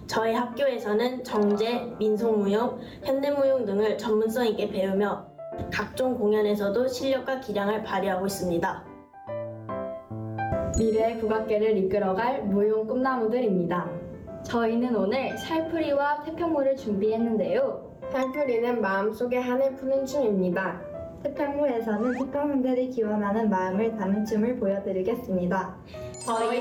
저희 학교에서는 정제, 민속무용, 현대무용 등을 전문성 있게 배우며 각종 공연에서도 실력과 기량을 발휘하고 있습니다. 미래의 국악계를 이끌어갈 무용 꿈나무들입니다. 저희는 오늘 살풀이와 태평무를 준비했는데요. 살풀이는 마음속에 한을 푸는 춤입니다. 태평무에서는 태평분들이 기원하는 마음을 담은 춤을 보여드리겠습니다. 저희